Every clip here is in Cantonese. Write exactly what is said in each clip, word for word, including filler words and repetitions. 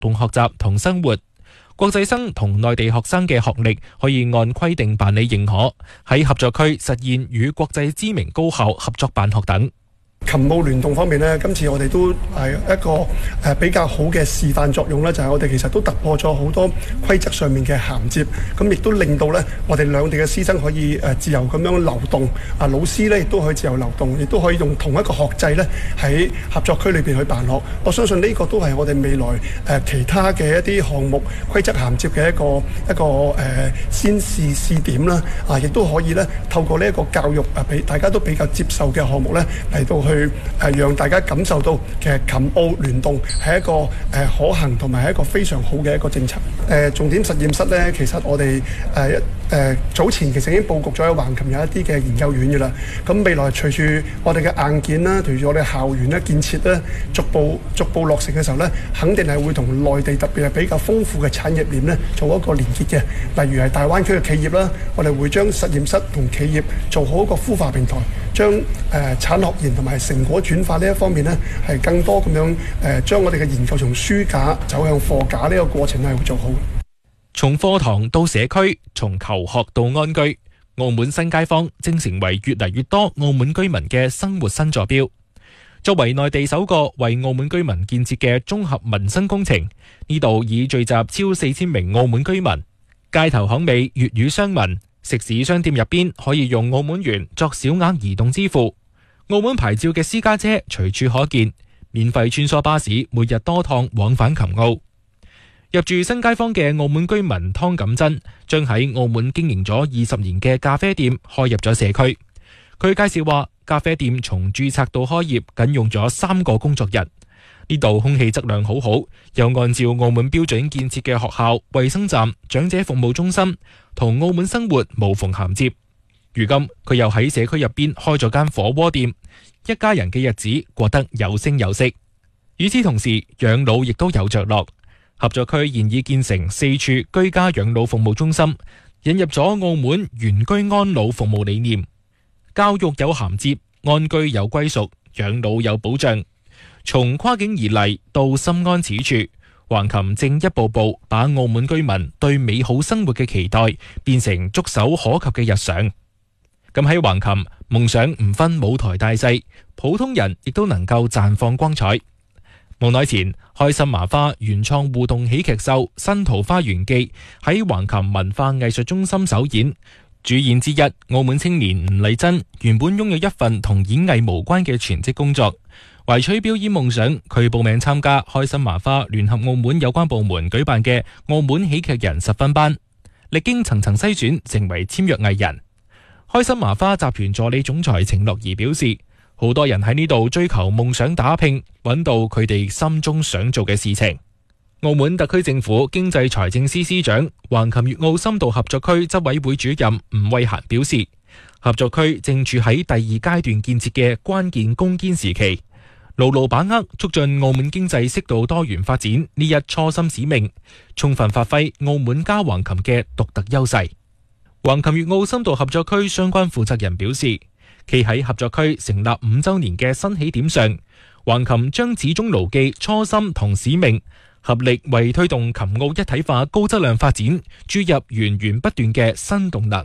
動學習同生活。國際生同內地學生嘅學歷可以按規定辦理認可，喺合作區實現與國際知名高校合作辦學等。 琴澳聯動方面呢，今次我哋都係一個誒比較好嘅示範作用啦，就係我哋其實都突破咗好多規則上面嘅銜接，咁亦都令到呢我哋兩地嘅師生可以誒自由咁樣流動，啊老師呢亦都可以自由流動，亦都可以用同一個學制呢喺合作區裏邊去辦學。我相信呢個都係我哋未來誒其他嘅一啲項目規則銜接嘅一個一個誒先試試點啦，啊亦都可以呢透過呢一個教育啊，俾大家都比較接受嘅項目呢嚟到去。去誒讓大家感受到其實琴澳聯動係一個誒可行同埋係一個非常好嘅一個政策。誒重點實驗室咧，其實我哋誒一誒早前其實已經佈局咗喺橫琴有一啲嘅研究院嘅啦。咁未來隨住我哋嘅硬件啦，隨住我哋校園咧建設咧，逐步逐步落成嘅時候咧，肯定係會同內地特別係比較豐富嘅產業鏈咧做一個連結嘅。例如係大灣區嘅企業啦，我哋會將實驗室同企業做好一個孵化平台，將誒、呃、產學研同埋成果轉化呢一方面呢，係更多咁樣誒、呃，將我哋嘅研究從書架走向貨架呢個過程係會做好。 從課堂到社區，從求學到安居，澳門新街坊正成為越嚟越多澳門居民嘅生活新坐標。作為內地首個為澳門居民建設嘅綜合民生工程，呢度已聚集超四千名澳門居民，街頭巷尾粵語相聞，食肆商店入邊可以用澳門元作小額移動支付。澳門牌照嘅私家車隨處可見，免費穿梭巴士每日多趟往返琴澳。入住新街坊嘅澳門居民湯錦珍，將喺澳門經營咗二十年嘅咖啡店開入咗社區。佢介紹話，咖啡店從註冊到開業僅用咗三個工作日。呢度空氣質量好好，又按照澳門標準建設嘅學校、衛生站、長者服務中心，同澳門生活無縫銜接。如今佢又喺社區入邊開咗間火鍋店，一家人嘅日子過得有聲有色。與此同時，養老亦都有着落。合作區現已建成四處居家養老服務中心，引入咗澳門原居安老服務理念，教育有銜接，安居有歸屬，養老有保障。從跨境而嚟到心安此處，橫琴正一步步把澳門居民對美好生活嘅期待變成觸手可及嘅日常。咁喺橫琴，夢想唔分舞台大細，普通人亦都能夠綻放光彩。冇耐前，開心麻花原創互動喜劇秀《新桃花源記》喺橫琴文化藝術中心首演，主演之一澳門青年吳麗珍原本擁有一份同演藝無關嘅全職工作，懷取表演夢想，佢報名參加開心麻花聯合澳門有關部門舉辦嘅澳門喜劇人十分班，歷經層層篩選，成為簽約藝人。開心麻花集團助理總裁程樂儀表示，好多人喺呢度追求夢想打拼，揾到佢哋心中想做嘅事情。澳門特區政府經濟財政司司長、橫琴粵澳深度合作區執委會主任吳慧嫻表示，合作區正處喺第二階段建設嘅關鍵攻堅時期，牢牢把握促進澳門經濟適度多元發展呢一初心使命，充分發揮澳門加橫琴嘅獨特優勢。橫琴粵澳深度合作區相關負責人表示，企喺合作區成立五周年嘅新起點上，橫琴將始終牢記初心同使命，合力為推動琴澳一體化高質量發展注入源源不斷嘅新動能。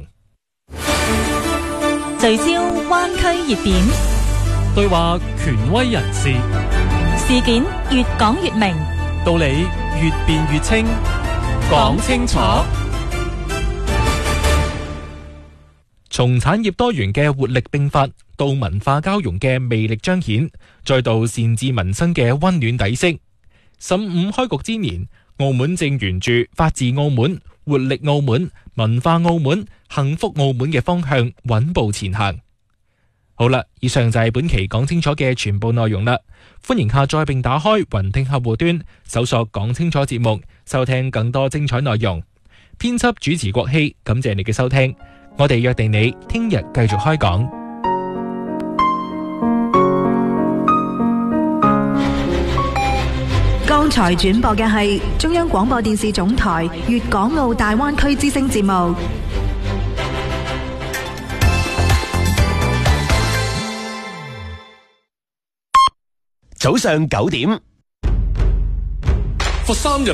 聚焦灣區熱點， 對話權威人士， 事件越講越明， 道理越辯越清，講清楚。 從產業多元嘅活力迸發，到文化交融嘅魅力彰顯，再到善治民生嘅溫暖底色。十五開局之年，澳門正沿住法治澳門、活力澳門、文化澳門、幸福澳門嘅方向穩步前行。好啦，以上就係本期講清楚嘅全部內容啦。歡迎下載並打開雲聽客戶端，搜索講清楚節目，收聽更多精彩內容。編輯主持郭希，感謝你嘅收聽。我哋約定你聽日繼續開講。 剛才轉播嘅係中央廣播電視總台粵港澳大灣區之聲節目。 早上九點， 佛三日